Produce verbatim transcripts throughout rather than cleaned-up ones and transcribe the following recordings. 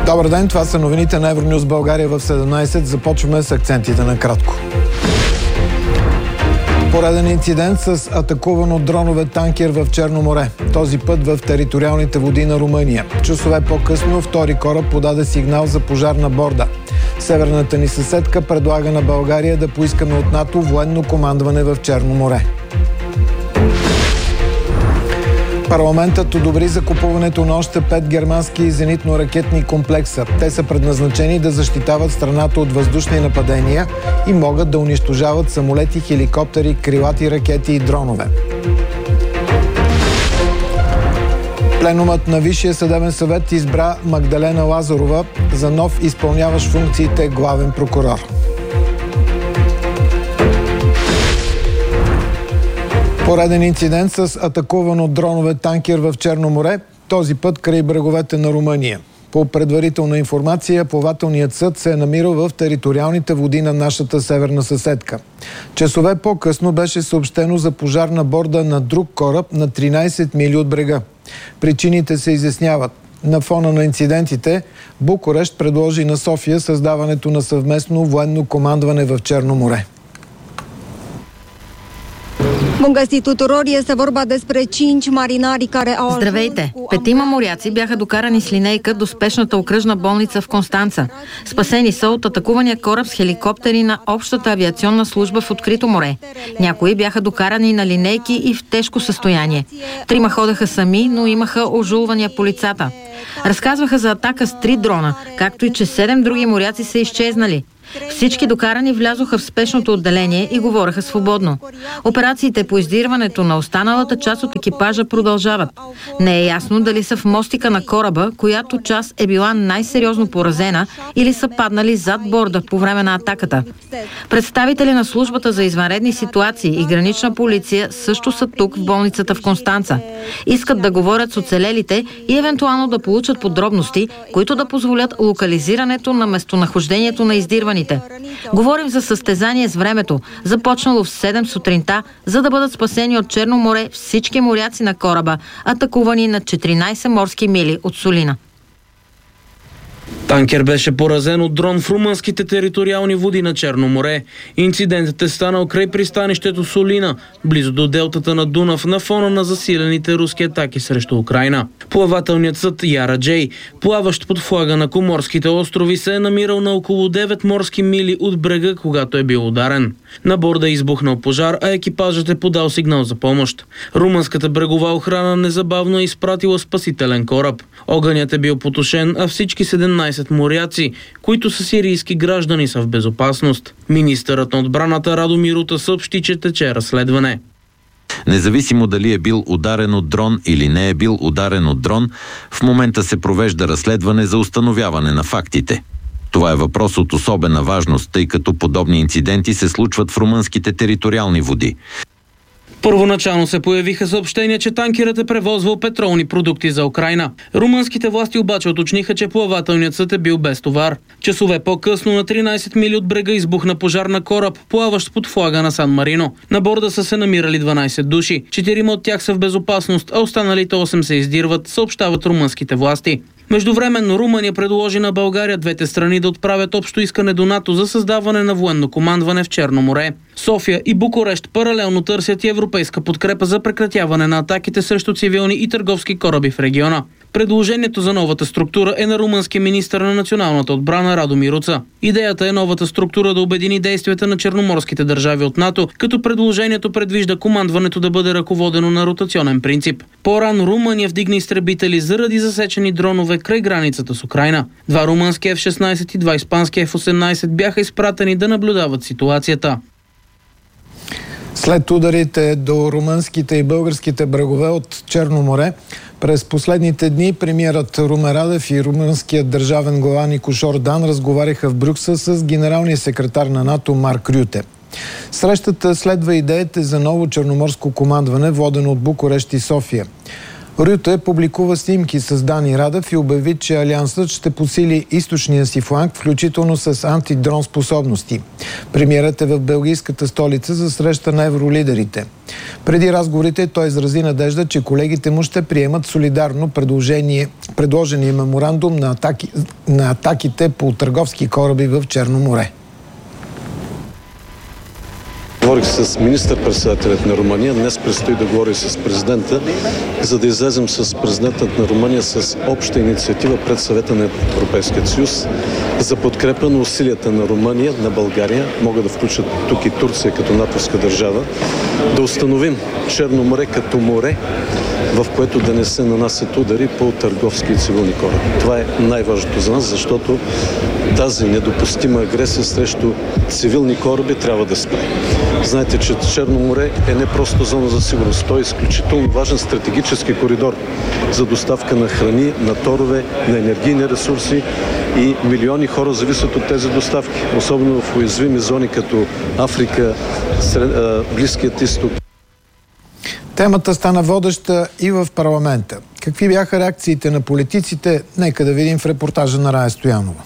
Добър ден, това са новините на Евронюс България в седемнайсет. Започваме с акцентите на кратко. Пореден инцидент с атакуван от дронове танкер в Черно море. Този път в териториалните води на Румъния. Часове по-късно втори кораб подаде сигнал за пожар на борда. Северната ни съседка предлага на България да поискаме от НАТО военно командване в Черно море. Парламентът одобри закупуването на още пет германски зенитно-ракетни комплекса. Те са предназначени да защитават страната от въздушни нападения и могат да унищожават самолети, хеликоптери, крилати ракети и дронове. Пленумът на Висшия съдебен съвет избра Магдалена Лазарова за нов изпълняващ функциите главен прокурор. Пореден инцидент с атакуван от дронове танкер в Черно море, този път край бреговете на Румъния. По предварителна информация, плавателният съд се е намирал в териториалните води на нашата северна съседка. Часове по-късно беше съобщено за пожар на борда на друг кораб на тринайсет мили от брега. Причините се изясняват. На фона на инцидентите, Букурещ предложи на София създаването на съвместно военно командване в Черно море. Здравейте! Петима моряци бяха докарани с линейка до спешната окръжна болница в Констанца. Спасени са от атакувания кораб с хеликоптери на Общата авиационна служба в открито море. Някои бяха докарани на линейки и в тежко състояние. Трима ходеха сами, но имаха ожулвания по лицата. Разказваха за атака с три дрона, както и че седем други моряци са изчезнали. Всички докарани влязоха в спешното отделение и говореха свободно. Операциите по издирването на останалата част от екипажа продължават. Не е ясно дали са в мостика на кораба, която част е била най-сериозно поразена, или са паднали зад борда по време на атаката. Представители на службата за извънредни ситуации и гранична полиция също са тук в болницата в Констанца. Искат да говорят с оцелелите и евентуално да получат подробности, които да позволят локализирането на местонахождението на издирваните. Говорим за състезание с времето, започнало в седем сутринта, за да бъдат спасени от Черно море всички моряци на кораба, атакувани на четиринайсет морски мили от Солина. Танкер беше поразен от дрон в румънските териториални води на Черно море. Инцидентът е станал край пристанището Солина, близо до делтата на Дунав, на фона на засилените руски атаки срещу Украйна. Плавателният съд Яра Джей, плаващ под флага на Коморските острови, се е намирал на около девет морски мили от брега, когато е бил ударен. На борда е избухнал пожар, а екипажът е подал сигнал за помощ. Румънската брегова охрана незабавно е изпратила спасителен кораб. Огънят е бил потушен, а всички седемнайсет моряци, които са сирийски граждани, са в безопасност. Министърът на отбраната Радомир Рута съобщи, че тече разследване. Независимо дали е бил ударен от дрон или не е бил ударен от дрон, в момента се провежда разследване за установяване на фактите. Това е въпрос от особена важност, тъй като подобни инциденти се случват в румънските териториални води. Първоначално се появиха съобщения, че танкерът е превозвал петролни продукти за Украйна. Румънските власти обаче уточниха, че плавателният съд е бил без товар. Часове по-късно на тринайсет мили от брега избухна пожар на кораб, плаващ под флага на Сан Марино. На борда са се намирали дванайсет души. Четирима от тях са в безопасност, а останалите осем се издирват, съобщават румънските власти. Междувременно Румъния предложи на България двете страни да отправят общо искане до НАТО за създаване на военно командване в Черно море. София и Букурещ паралелно търсят и европейска подкрепа за прекратяване на атаките срещу цивилни и търговски кораби в региона. Предложението за новата структура е на румънския министър на националната отбрана Радомир Рута. Идеята е новата структура да обедини действията на черноморските държави от НАТО, като предложението предвижда командването да бъде ръководено на ротационен принцип. По-рано Румъния вдигна изтребители заради засечени дронове край границата с Украйна. Два румънски Еф шестнайсет и два испански Еф осемнайсет бяха изпратени да наблюдават ситуацията. След ударите до румънските и българските брегове от Черно море, през последните дни премиерът Румен Радев и румънският държавен глава Никош Ордан разговаряха в Брюксел с генералния секретар на НАТО Марк Рюте. Срещата следва идеите за ново черноморско командване, водено от Букурещ и София. Рюте публикува снимки с Дани Радев и обяви, че Алиансът ще посили източния си фланг, включително с антидрон способности. Премиерът е в белгийската столица за среща на евролидерите. Преди разговорите той изрази надежда, че колегите му ще приемат солидарно предложение, предложения меморандум на, атаки, на атаките по търговски кораби в Черно море. Говорих с министър-председателят на Румъния. Днес предстои да говори с президента, за да излезем с президентът на Румъния с обща инициатива пред Съвета на Европейския съюз за подкрепа на усилията на Румъния, на България, могат да включат тук и Турция като натовска държава, да установим Черно море като море, в което да не се нанасят удари по търговски и цивилни кораби. Това е най-важното за нас, защото тази недопустима агресия срещу цивилни кораби трябва да спре. Знаете, че Черно море е не просто зона за сигурност, той е изключително важен стратегически коридор за доставка на храни, на торове, на енергийни ресурси и милиони хора зависят от тези доставки, особено в уязвими зони като Африка, Близкият изток. Темата стана водеща и в парламента. Какви бяха реакциите на политиците? Нека да видим в репортажа на Рая Стоянова.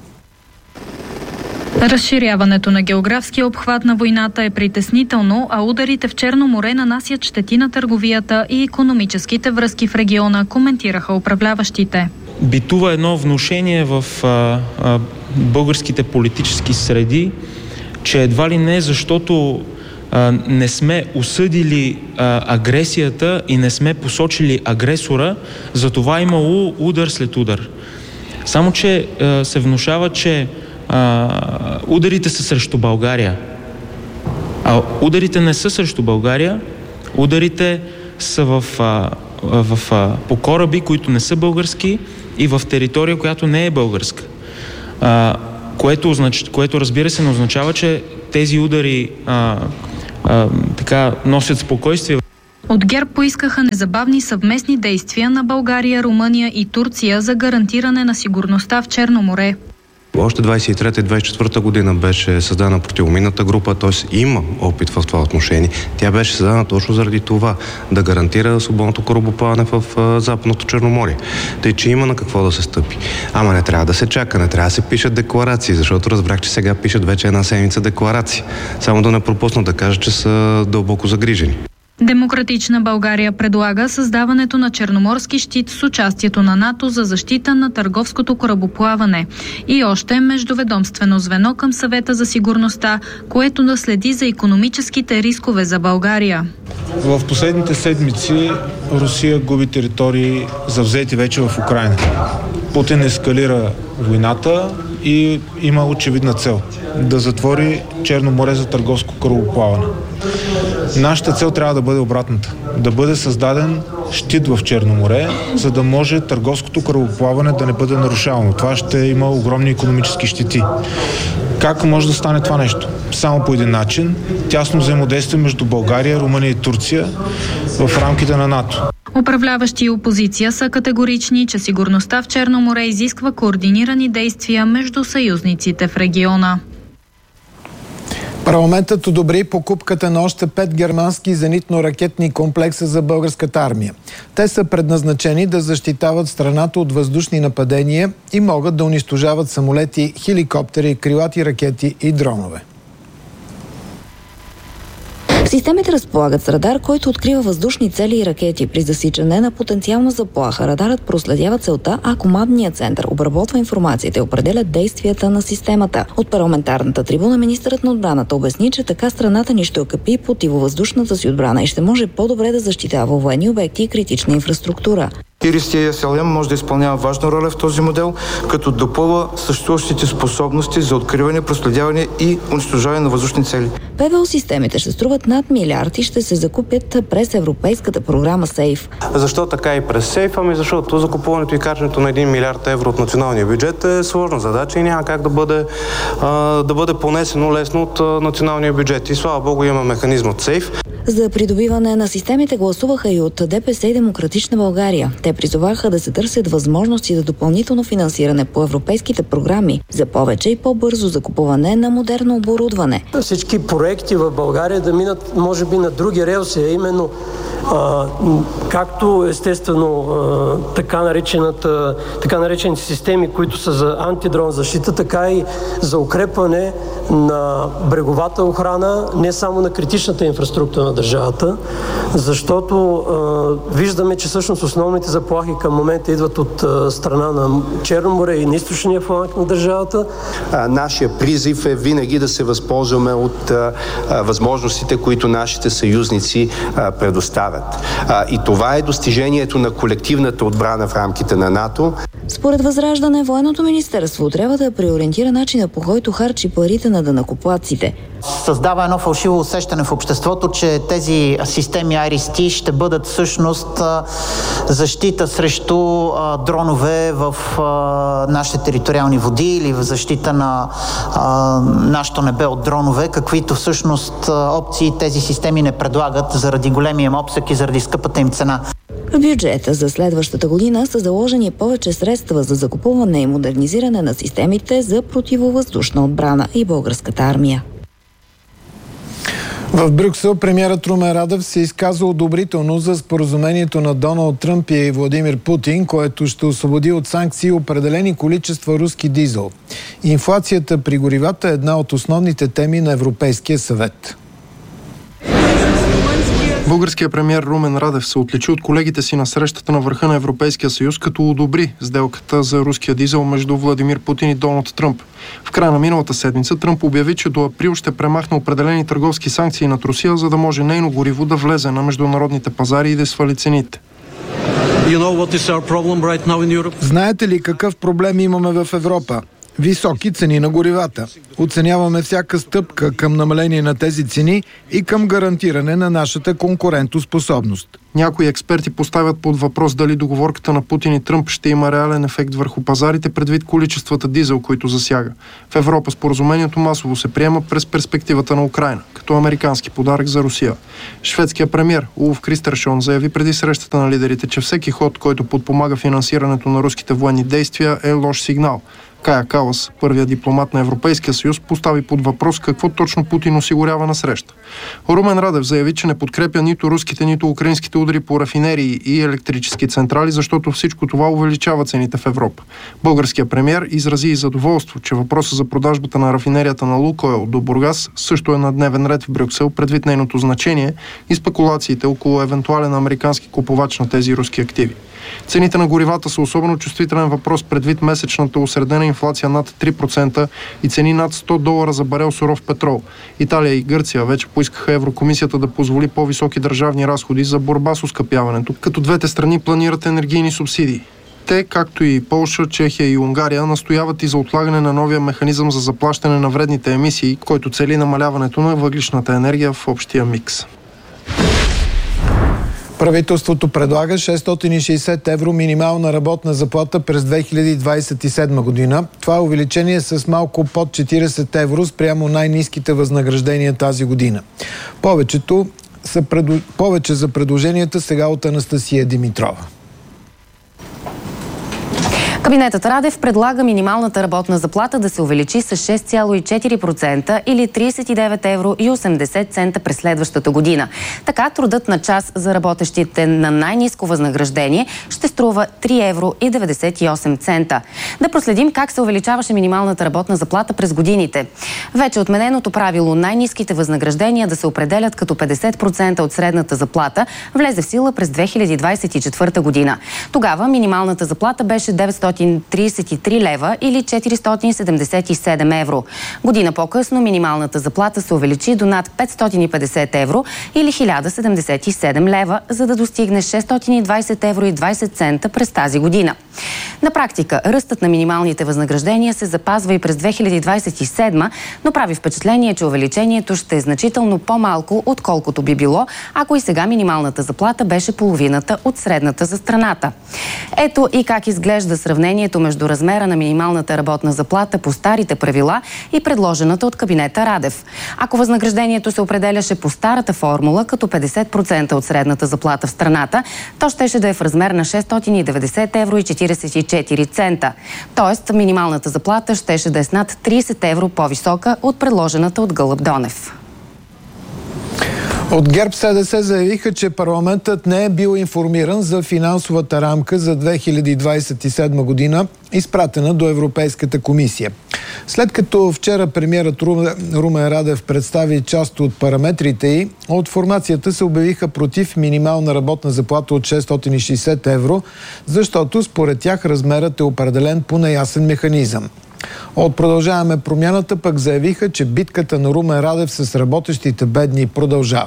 Разширяването на географския обхват на войната е притеснително, а ударите в Черно море нанасят щети на търговията и икономическите връзки в региона, коментираха управляващите. Битува едно внушение в а, а, българските политически среди, че едва ли не, защото а, не сме осъдили а, агресията и не сме посочили агресора, за това имало удар след удар. Само че а, се внушава, че а, ударите са срещу България. А ударите не са срещу България, ударите са в, а, в, а, по кораби, които не са български и в територия, която не е българска. А, което, означ... което разбира се не означава, че тези удари а, а, така носят спокойствие. От ГЕРБ поискаха незабавни съвместни действия на България, Румъния и Турция за гарантиране на сигурността в Черно море. Още двадесет и трета и двадесет и четвърта година беше създана противоминната група, т.е. има опит в това отношение. Тя беше създана точно заради това, да гарантира свободното корабоплаване в Западното Черноморие. Тъй, че има на какво да се стъпи. Ама не трябва да се чака, не трябва да се пишат декларации, защото разбрах, че сега пишат вече една седмица декларации. Само да не пропусна да кажа, че са дълбоко загрижени. Демократична България предлага създаването на черноморски щит с участието на НАТО за защита на търговското корабоплаване и още междуведомствено звено към Съвета за сигурността, което да следи за икономическите рискове за България. В последните седмици Русия губи територии, завзети вече в Украйна. Путин ескалира войната и има очевидна цел – да затвори Черно море за търговско корабоплаване. Нашата цел трябва да бъде обратната. Да бъде създаден щит в Черно море, за да може търговското корабоплаване да не бъде нарушавано. Това ще има огромни икономически щети. Как може да стане това нещо? Само по един начин. Тясно взаимодействие между България, Румъния и Турция в рамките на НАТО. Управляващи и опозиция са категорични, че сигурността в Черно море изисква координирани действия между съюзниците в региона. Парламентът одобри покупката на още пет германски зенитно-ракетни комплекса за българската армия. Те са предназначени да защитават страната от въздушни нападения и могат да унищожават самолети, хеликоптери, крилати ракети и дронове. Системите разполагат с радар, който открива въздушни цели и ракети. При засичане на потенциална заплаха радарът проследява целта, а командният център обработва информацията и определя действията на системата. От парламентарната трибуна министърът на отбраната обясни, че така страната ни ще окъпи противовъздушната си отбрана и ще може по-добре да защитава военни обекти и критична инфраструктура. Ирис Ес Ел Ем може да изпълнява важна роля в този модел, като допълва съществуващите способности за откриване, проследяване и унищожаване на въздушни цели. ПВО системите ще струват над милиард и ще се закупят през европейската програма СЕЙФ. Защо така и през СЕЙФ? Ами защото закупуването и качването на един милиард евро от националния бюджет е сложна задача и няма как да бъде, а, да бъде понесено лесно от а, националния бюджет. И слава Богу има механизм от СЕЙФ. За придобиване на системите гласуваха и от ДПС и Демократична България. Те призоваха да се търсят възможности за допълнително финансиране по европейските програми за повече и по-бързо закупуване на модерно оборудване. Всички проекти в България да минат, може би, на други релси, а именно А, както естествено а, така, наречената, така наречените системи, които са за антидрон защита, така и за укрепване на бреговата охрана, не само на критичната инфраструктура на държавата, защото а, виждаме, че всъщност основните заплахи към момента идват от а, страна на Черно море и на източния фланг на държавата. А, нашия призив е винаги да се възползваме от а, а, възможностите, които нашите съюзници а, предоставят. А, и това е достижението на колективната отбрана в рамките на НАТО. Според Възраждане, Военното министерство трябва да преориентира начина, по който харчи парите на данъкоплатците. Създава едно фалшиво усещане в обществото, че тези системи Ай Ар Ес Ти ще бъдат всъщност защита срещу а, дронове в а, нашите териториални води или в защита на а, нашето небе от дронове, каквито всъщност а, опции тези системи не предлагат заради големия им обсък и заради скъпата им цена. В бюджета за следващата година са заложени повече средства за закупуване и модернизиране на системите за противовъздушна отбрана и българската армия. В Брюксел премиерът Румен Радев се изказа одобрително за споразумението на Доналд Тръмп и Владимир Путин, което ще освободи от санкции определени количества руски дизел. Инфлацията при горивата е една от основните теми на Европейския съвет. Българският премиер Румен Радев се отличи от колегите си на срещата на върха на Европейския съюз, като одобри сделката за руския дизел между Владимир Путин и Доналд Тръмп. В края на миналата седмица Тръмп обяви, че до април ще премахне определени търговски санкции над Русия, за да може нейно гориво да влезе на международните пазари и да свали цените. You know right Знаете ли какъв проблем имаме в Европа? Високи цени на горивата. Оценяваме всяка стъпка към намаление на тези цени и към гарантиране на нашата конкурентоспособност. Някои експерти поставят под въпрос дали договорката на Путин и Тръмп ще има реален ефект върху пазарите предвид количествата дизел, които засяга. В Европа споразумението масово се приема през перспективата на Украйна, като американски подарък за Русия. Шведският премиер Улф Кристершон заяви преди срещата на лидерите, че всеки ход, който подпомага финансирането на руските военни действия, е лош сигнал. Кая Калас, първият дипломат на Европейския съюз, постави под въпрос какво точно Путин осигурява на среща. Румен Радев заяви, че не подкрепя нито руските, нито украинските удари по рафинерии и електрически централи, защото всичко това увеличава цените в Европа. Българският премиер изрази и задоволство, че въпросът за продажбата на рафинерията на Лукойл до Бургас също е на дневен ред в Брюксел, предвид нейното значение и спекулациите около евентуален американски купувач на тези руски активи. Цените на горивата са особено чувствителен въпрос предвид месечната осредена инфлация над три процента и цени над сто долара за барел суров петрол. Италия и Гърция вече поискаха Еврокомисията да позволи по-високи държавни разходи за борба с оскъпяването, като двете страни планират енергийни субсидии. Те, както и Полша, Чехия и Унгария, настояват и за отлагане на новия механизъм за заплащане на вредните емисии, който цели намаляването на въглищната енергия в общия микс. Правителството предлага шестстотин и шейсет евро минимална работна заплата през две хиляди двадесет и седма година. Това е увеличение с малко под четиридесет евро спрямо най-ниските възнаграждения тази година. Повечето са предо... Повече за предложенията сега от Анастасия Димитрова. Кабинетът Радев предлага минималната работна заплата да се увеличи с шест цяло и четири процента или тридесет и девет евро и осемдесет цента през следващата година. Така трудът на час за работещите на най-ниско възнаграждение ще струва три евро и деветдесет и осем цента. Да проследим как се увеличаваше минималната работна заплата през годините. Вече отмененото правило най-ниските възнаграждения да се определят като петдесет процента от средната заплата влезе в сила през две хиляди двадесет и четвърта година. Тогава минималната заплата беше деветстотин тридесет и три лева или четиристотин седемдесет и седем евро. Година по-късно минималната заплата се увеличи до над петстотин и петдесет евро или хиляда седемдесет и седем лева, за да достигне шестстотин и двадесет евро и двадесет цента през тази година. На практика, ръстът на минималните възнаграждения се запазва и през две хиляди двадесет и седма, но прави впечатление, че увеличението ще е значително по-малко, отколкото би било, ако и сега минималната заплата беше половината от средната за страната. Ето и как изглежда сравнението между размера на минималната работна заплата по старите правила и предложената от кабинета Радев. Ако възнаграждението се определяше по старата формула като петдесет процента от средната заплата в страната, то щеше да е в размер на шестстотин и деветдесет евро и четиридесет и четири цента. Тоест, минималната заплата щеше да е с над тридесет евро по-висока от предложената от Гълъб Донев. От ГЕРБ СДС заявиха, че парламентът не е бил информиран за финансовата рамка за две хиляди двадесет и седма година, изпратена до Европейската комисия. След като вчера премиерът Румен Радев представи част от параметрите й, от формацията се обявиха против минимална работна заплата от шестстотин и шейсет евро, защото според тях размерът е определен по неясен механизъм. От Продължаваме промяната пък заявиха, че битката на Румен Радев с работещите бедни продължава.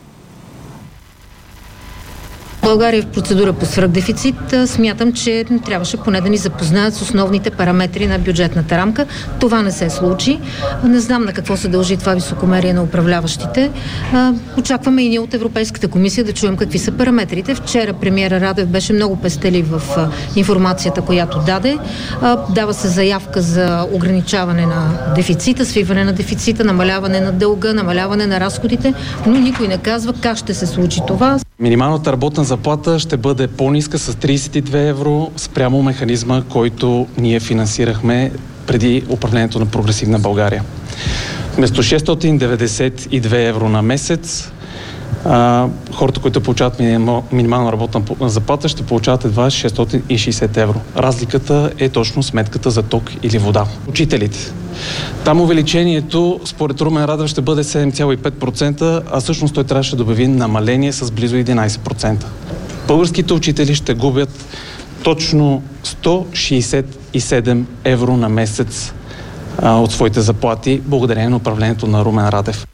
България е в процедура по свръхдефицит. Смятам, че трябваше поне да ни запознаят с основните параметри на бюджетната рамка. Това не се случи. Не знам на какво се дължи това високомерие на управляващите. Очакваме и ние от Европейската комисия да чуем какви са параметрите. Вчера премиера Радев беше много пестелив в информацията, която даде. Дава се заявка за ограничаване на дефицита, свиване на дефицита, намаляване на дълга, намаляване на разходите, но никой не казва как ще се случи това. Минималната работна заплата ще бъде по-ниска с тридесет и две евро спрямо механизма, който ние финансирахме преди управлението на Прогресивна България. Вместо шестстотин деветдесет и две евро на месец, а, хората, които получават минимална работна заплата, ще получават едва шестстотин и шейсет евро. Разликата е точно сметката за ток или вода. Учителите. Там увеличението според Румен Радев ще бъде седем цяло и пет процента, а всъщност той трябваше да обяви намаление с близо единадесет процента. Българските учители ще губят точно сто шейсет и седем евро на месец а, от своите заплати, благодарение на управлението на Румен Радев.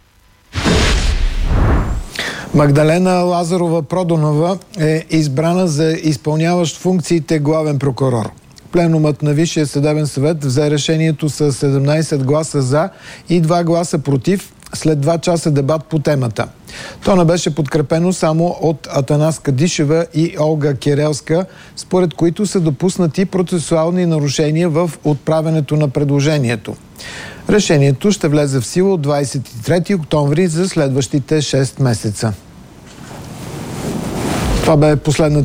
Магдалена Лазарова Продонова е избрана за изпълняващ функциите главен прокурор. Пленумът на Висшия съдебен съвет взе решението с седемнадесет гласа за и два гласа против след два часа дебат по темата. То не беше подкрепено само от Атанаска Дишева и Олга Керелска, според които са допуснати процесуални нарушения в отправянето на предложението. Решението ще влезе в сила от двадесет и трети октомври за следващите шест месеца. Това бе последната